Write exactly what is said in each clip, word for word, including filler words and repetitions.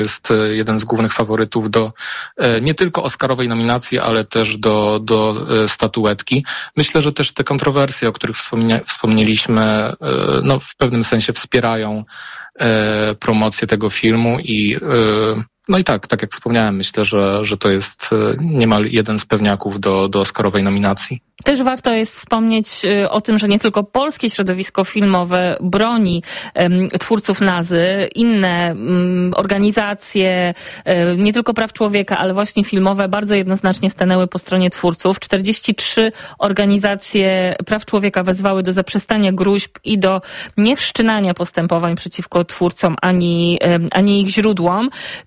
jest jeden z głównych faworytów do nie tylko oscarowej nominacji, ale też do, do statuetki. Myślę, że też te kontrowersje, o których wspomnia, wspomnieliśmy, no, w pewnym sensie wspierają promocję tego filmu i no i tak, tak jak wspomniałem, myślę, że, że to jest niemal jeden z pewniaków do, do oscarowej nominacji. Też warto jest wspomnieć o tym, że nie tylko polskie środowisko filmowe broni um, twórców Nazy, inne um, organizacje, um, nie tylko praw człowieka, ale właśnie filmowe, bardzo jednoznacznie stanęły po stronie twórców. czterdzieści trzy organizacje praw człowieka wezwały do zaprzestania gróźb i do niewszczynania postępowań przeciwko twórcom ani, um, ani ich źródłom.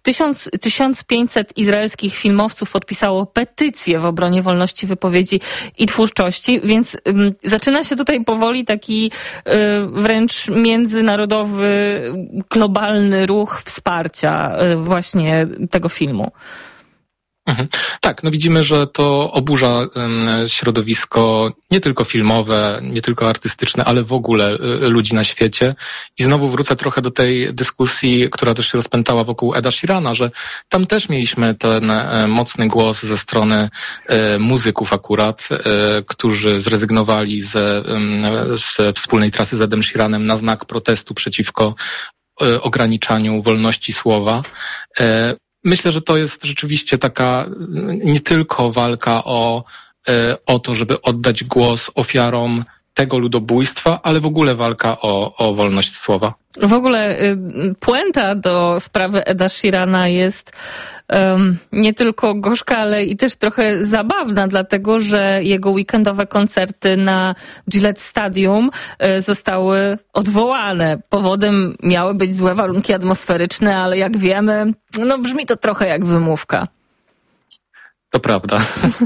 tysiąc pięćset izraelskich filmowców podpisało petycję w obronie wolności wypowiedzi i twórczości. Więc um, zaczyna się tutaj powoli taki y, wręcz międzynarodowy, globalny ruch wsparcia y, właśnie tego filmu. Mhm. Tak, no widzimy, że to oburza um, środowisko nie tylko filmowe, nie tylko artystyczne, ale w ogóle y, ludzi na świecie. I znowu wrócę trochę do tej dyskusji, która też się rozpętała wokół Eda Sheerana, że tam też mieliśmy ten y, mocny głos ze strony y, muzyków akurat, y, którzy zrezygnowali ze, y, z wspólnej trasy z Edem Sheeranem na znak protestu przeciwko y, ograniczaniu wolności słowa. Y, Myślę, że to jest rzeczywiście taka nie tylko walka o, o to, żeby oddać głos ofiarom tego ludobójstwa, ale w ogóle walka o, o wolność słowa. W ogóle puenta do sprawy Eda Sheerana jest um, nie tylko gorzka, ale i też trochę zabawna, dlatego że jego weekendowe koncerty na Gillette Stadium zostały odwołane. Powodem miały być złe warunki atmosferyczne, ale jak wiemy, no brzmi to trochę jak wymówka. To prawda.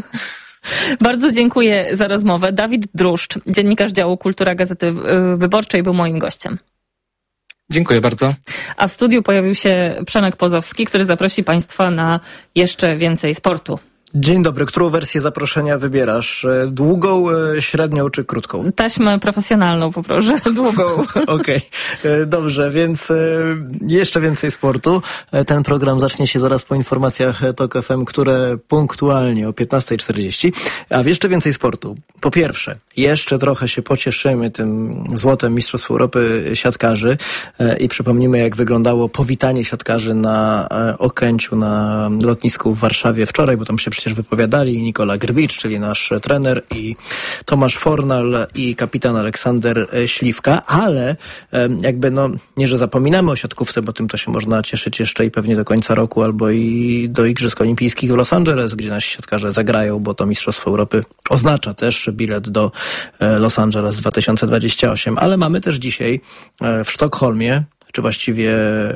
Bardzo dziękuję za rozmowę. Dawid Druszcz, dziennikarz działu Kultura Gazety Wyborczej, był moim gościem. Dziękuję bardzo. A w studiu pojawił się Przemek Pozowski, który zaprosi Państwa na jeszcze więcej sportu. Dzień dobry. Którą wersję zaproszenia wybierasz? Długą, średnią czy krótką? Taśmę profesjonalną poproszę, długą. Okej, okay. Dobrze, więc jeszcze więcej sportu. Ten program zacznie się zaraz po informacjach Tok F M, które punktualnie o piętnasta czterdzieści. A w jeszcze więcej sportu. Po pierwsze, jeszcze trochę się pocieszymy tym złotem Mistrzostw Europy siatkarzy i przypomnimy, jak wyglądało powitanie siatkarzy na Okęciu, na lotnisku w Warszawie wczoraj, bo tam się przecież wypowiadali Nikola Grbicz, czyli nasz trener, i Tomasz Fornal i kapitan Aleksander Śliwka, ale jakby no, nie że zapominamy o siatkówce, bo tym to się można cieszyć jeszcze i pewnie do końca roku, albo i do Igrzysk Olimpijskich w Los Angeles, gdzie nasi siatkarze zagrają, bo to Mistrzostwo Europy oznacza też bilet do Los Angeles dwa tysiące dwudziesty ósmy, ale mamy też dzisiaj w Sztokholmie, czy właściwie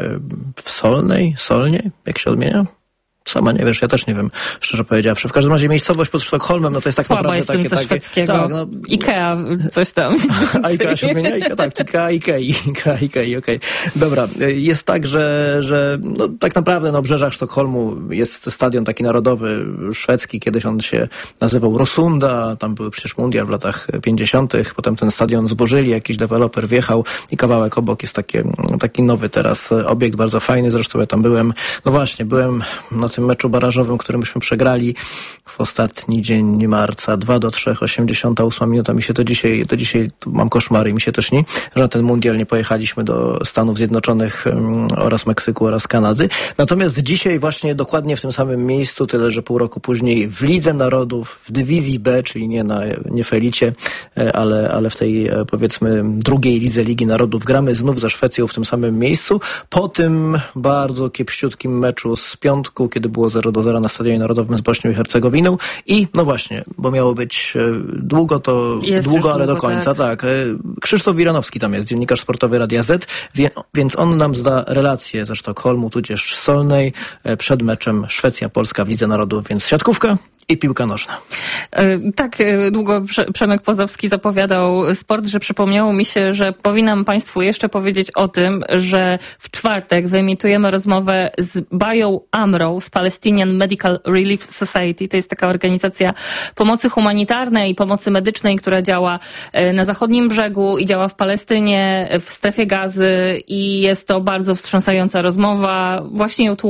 w Solnej, Solnie, jak się odmienia? Sama nie wiesz, ja też nie wiem, szczerze powiedziawszy. W każdym razie miejscowość pod Sztokholmem, no to jest tak Słaba naprawdę takie... Słaba jest szwedzkiego. Tak, no, Ikea, coś tam. Ikea się odmienia? Ikea, tak, Ikea, Ikea, Ikea, Ikea, okej. Okay. Dobra, jest tak, że, że no, tak naprawdę na obrzeżach Sztokholmu jest stadion taki narodowy, szwedzki, kiedyś on się nazywał Rosunda, tam były przecież mundial w latach pięćdziesiątych, potem ten stadion zburzyli, jakiś deweloper wjechał i kawałek obok jest takie, taki nowy teraz obiekt, bardzo fajny, zresztą ja tam byłem, no właśnie, byłem na tym meczu barażowym, który myśmy przegrali w ostatni dzień marca, dwa do trzech, osiemdziesiąta ósma minuta. Mi się to dzisiaj, to dzisiaj mam koszmary i mi się to śni, że na ten mundial nie pojechaliśmy do Stanów Zjednoczonych um, oraz Meksyku oraz Kanady. Natomiast dzisiaj właśnie dokładnie w tym samym miejscu, tyle że pół roku później w Lidze Narodów, w dywizji B, czyli nie na, nie w elicie, ale, ale w tej powiedzmy drugiej lidze Ligi Narodów gramy znów ze Szwecją w tym samym miejscu. Po tym bardzo kiepściutkim meczu z piątku, kiedy było zero do zera na Stadionie Narodowym z Bośnią i Hercegowiną i no właśnie, bo miało być długo, to jest długo, ale długo, do końca, tak. tak. Krzysztof Wiranowski tam jest, dziennikarz sportowy Radia Z, wie, więc on nam zda relację ze Sztokholmu, tudzież Solnej, przed meczem Szwecja-Polska w Lidze Narodów, więc siatkówka i piłka nożna. Tak długo Przemek Pozowski zapowiadał sport, że przypomniało mi się, że powinnam Państwu jeszcze powiedzieć o tym, że w czwartek wyemitujemy rozmowę z Bają Amrą z Palestinian Medical Relief Society. To jest taka organizacja pomocy humanitarnej i pomocy medycznej, która działa na zachodnim brzegu i działa w Palestynie, w strefie Gazy i jest to bardzo wstrząsająca rozmowa. Właśnie ją